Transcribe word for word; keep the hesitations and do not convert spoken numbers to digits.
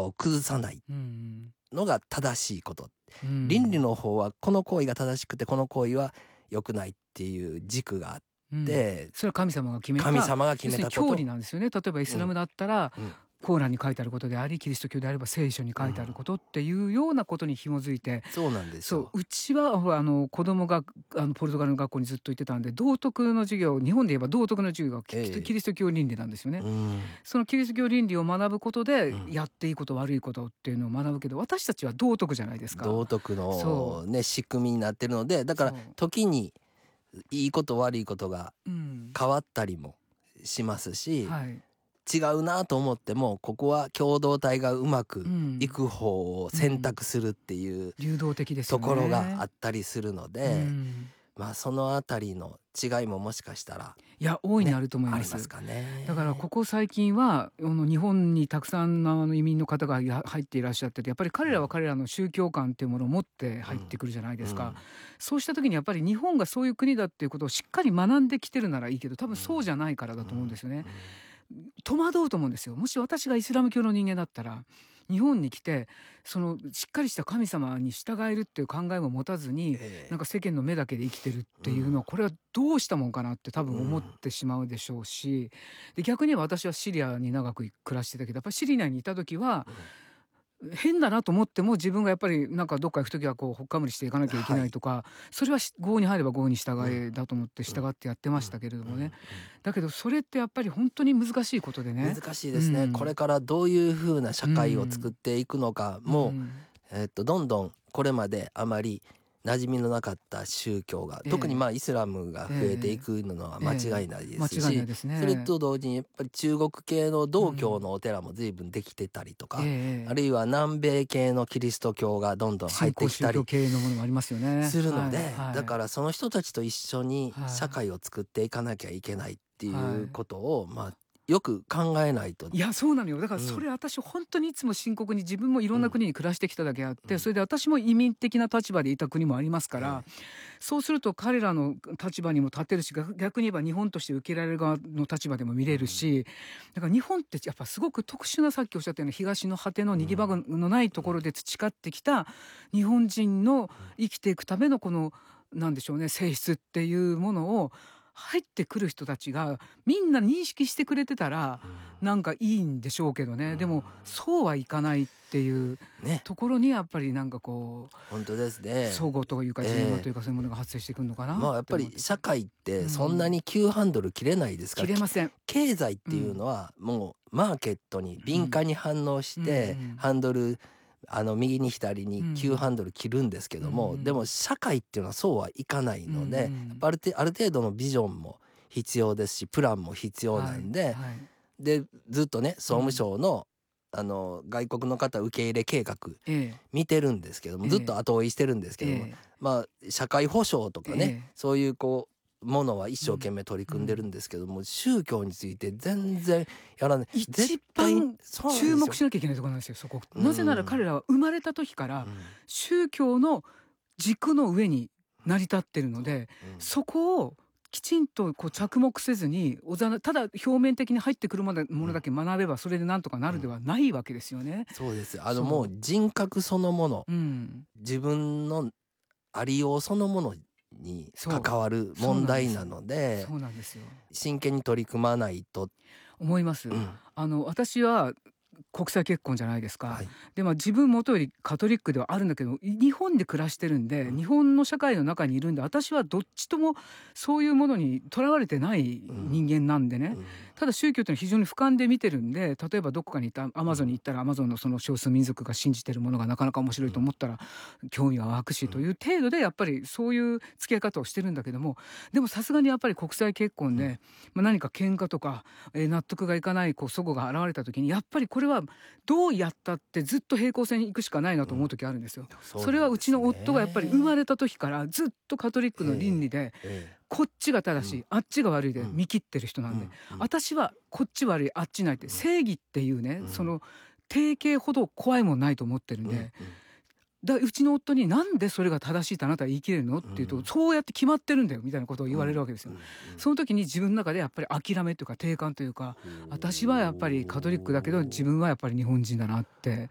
を崩さないうんのが正しいこと、 うん倫理の方はこの行為が正しくてこの行為は良くないっていう軸があっうんて、 それは神様が決めた神様が決めたこと、 要するに教理なんですよね。例えばイスラムだったら、 うんコーランに書いてあることであり、キリスト教であれば聖書に書いてあることっていうようなことに紐づいて、 そうなんですそうよ。 うちはほらあの子供があのポルトガルの学校にずっと行ってたんで、道徳の授業、日本で言えば道徳の授業がキ,、 ええキリスト教倫理なんですよね。 うんそのキリスト教倫理を学ぶことで、 うんやっていいこと悪いことっていうのを学ぶけど、私たちは道徳じゃないですか。 道徳のそね仕組みになってるので、だからそう時にいいこと悪いことがうん変わったりもしますし、 はい違うなと思ってもここは共同体がうまくうんいく方を選択するっていう流動的ですよね。 ところがあったりするので、 うんまあそのあたりの違いももしかしたら、 いや大いにあると思いあります。 ますかね。 だからここ最近はあの日本にたくさんのあの移民の方がや入っていらっしゃってて、やっぱり彼らは彼らの宗教観っていうものを持って入ってくるじゃないですか、 うんそうした時にやっぱり日本がそういう国だっていうことをしっかり学んできてるならいいけど、多分そうじゃないからだと思うんですよね。戸惑うと思うんですよ。もし私がイスラム教の人間だったら日本に来てそのしっかりした神様に従えるっていう考えも持たずに、 ええなんか世間の目だけで生きてるっていうのは、これはどうしたもんかなって多分思ってしまうでしょうし、で逆に言えば私はシリアに長く暮らしてたけど、やっぱりシリアにいた時は、変だなと思っても自分がやっぱりなんかどっか行く時はこうほっかむりしていかなきゃいけないとか、それは郷に入れば郷に従えだと思って従ってやってましたけれどもね、だけどそれってやっぱり本当に難しいことでね。 難しいですね、 うんこれからどういうふうな社会を作っていくのか、もう、 んえっとどんどんこれまであまり馴染みのなかった宗教が、 ええ特にまあイスラムが増えていくのは間違いないですし、 ええ間違いないですね。 それと同時にやっぱり中国系の道教のお寺も随分できてたりとか、 ええあるいは南米系のキリスト教がどんどん入ってきたり新興宗教系のものもありますよね。 するので、 はいはいだからその人たちと一緒にはい社会を作っていかなきゃいけないっていはいうことを、まあよく考えないと。 いやそうなのよ。だからそれ私本当にいつも深刻に、自分もいろんな国に暮らしてきただけあって、それで私も移民的な立場でいた国もありますから、そうすると彼らの立場にも立てるし、逆逆に言えば日本として受けられる側の立場でも見れるし、だから日本ってやっぱすごく特殊な、さっきおっしゃったような東の果ての逃げ場のないところで培ってきた日本人の生きていくためのこのなんでしょうね、性質っていうものを入ってくる人たちがみんな認識してくれてたらなんかいいんでしょうけどね、でもそうはいかないっていうね、 ところにやっぱりなんかこう本当ですね。 相互というかええジレンマというか、そういうものが発生してくるのかな。 まあやっぱり社会ってそんなに急ハンドル切れないですから、 切れません。 経済っていうのはもうマーケットに敏感に反応してうんうんハンドルあの右に左に急ハンドル切るんですけども、 うんでも社会っていうのはそうはいかないので、 うんやっぱある程ある程度のビジョンも必要ですしプランも必要なんで、 はいはいでずっとね総務省の、あの外国の方受け入れ計画ええ見てるんですけども、 ええずっと後追いしてるんですけども、 ええまあ社会保障とかね、 ええそういうこうものは一生懸命取り組んでるんですけども、宗教について全然やらない。 一絶対番そうなんですよ注目しなきゃいけないところなんですよ、そこ。 うんなぜなら彼らは生まれた時から宗教の軸の上に成り立ってるので、 うんそこをきちんとこう着目せずにおざなただ表面的に入ってくるものだけ学べばそれでなんとかなるではないわけですよね。 そうです。あそうのもう人格そのもの、 うん自分のありようそのものにそう関わる問題なので、 そうなんですよ。 真剣に取り組まないと。 思います。 うんあの私は国際結婚じゃないですか、 はいでまあ自分もとよりカトリックではあるんだけど、日本で暮らしてるんで、日本の社会の中にいるんで、私はどっちともそういうものにとらわれてない人間なんでね、 うんただ宗教っていうのは非常に俯瞰で見てるんで、例えばどこかに行ったアマゾンに行ったらアマゾンのその少数民族が信じてるものがなかなか面白いと思ったら興味は湧くしという程度でやっぱりそういう付き合い方をしてるんだけども、でもさすがにやっぱり国際結婚で、まあ、何か喧嘩とか、えー納得がいかないこう齟齬が現れた時にやっぱりこれはどうやったってずっと平行線に行くしかないなと思う時あるんですよ。 そうそれはうちの夫がやっぱり生まれた時からずっとカトリックの倫理で、 ええこっちが正しい、あっちが悪いで見切ってる人なんで、 うん私はこっち悪いあっちないって、正義っていうね、その定型ほど怖いもんないと思ってるんで、だうちの夫になんでそれが正しいとあなたは言い切れるのって言うと、そうやって決まってるんだよみたいなことを言われるわけですよ。その時に自分の中でやっぱり諦めというか定感というか、私はやっぱりカトリックだけど自分はやっぱり日本人だなって